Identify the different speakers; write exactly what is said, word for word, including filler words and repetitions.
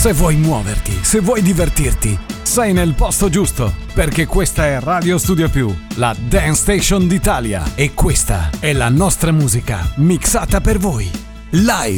Speaker 1: Se vuoi muoverti, se vuoi divertirti, sei nel posto giusto, perché questa è Radio Studio Più, la Dance Station d'Italia, e questa è la nostra musica mixata per voi, live.